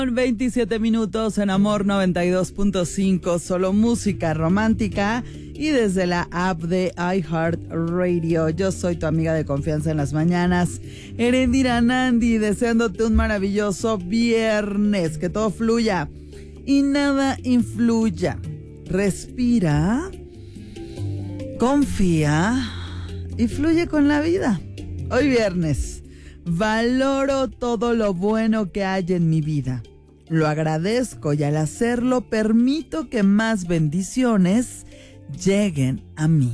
27 minutos en Amor 92.5, solo música romántica y desde la app de iHeartRadio. Yo soy tu amiga de confianza en las mañanas, Erendira Nandi, deseándote un maravilloso viernes, que todo fluya y nada influya. Respira, confía y fluye con la vida. Hoy viernes, valoro todo lo bueno que hay en mi vida. Lo agradezco y al hacerlo permito que más bendiciones lleguen a mí.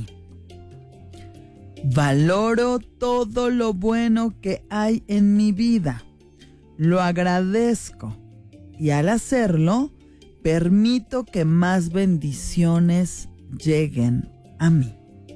Valoro todo lo bueno que hay en mi vida. Lo agradezco y al hacerlo permito que más bendiciones lleguen a mí.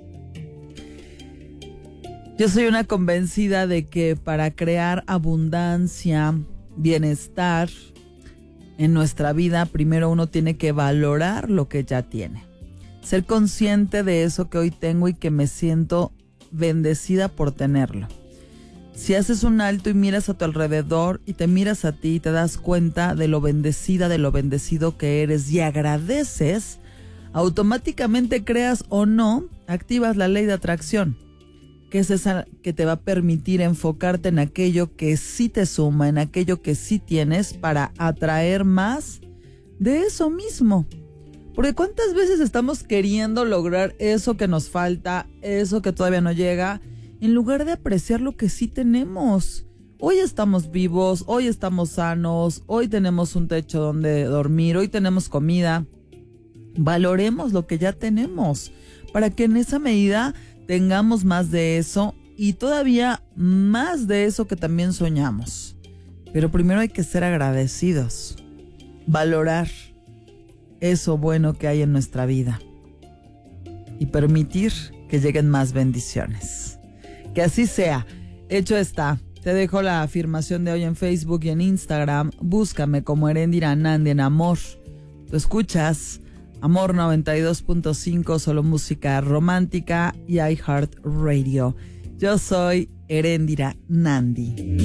Yo soy una convencida de que para crear abundancia, bienestar en nuestra vida, primero uno tiene que valorar lo que ya tiene. Ser consciente de eso que hoy tengo y que me siento bendecida por tenerlo. Si haces un alto y miras a tu alrededor y te miras a ti y te das cuenta de lo bendecida, de lo bendecido que eres y agradeces, automáticamente, creas o no, activas la ley de atracción, que es esa que te va a permitir enfocarte en aquello que sí te suma, en aquello que sí tienes para atraer más de eso mismo. Porque ¿cuántas veces estamos queriendo lograr eso que nos falta, eso que todavía no llega, en lugar de apreciar lo que sí tenemos? Hoy estamos vivos, hoy estamos sanos, hoy tenemos un techo donde dormir, hoy tenemos comida. Valoremos lo que ya tenemos para que en esa medida tengamos más de eso y todavía más de eso que también soñamos. Pero primero hay que ser agradecidos, valorar eso bueno que hay en nuestra vida y permitir que lleguen más bendiciones. Que así sea. Hecho está. Te dejo la afirmación de hoy en Facebook y en Instagram. Búscame como Erendira Nandi en Amor. Tú escuchas Amor 92.5, solo música romántica y iHeartRadio. Yo soy Erendira Nandi.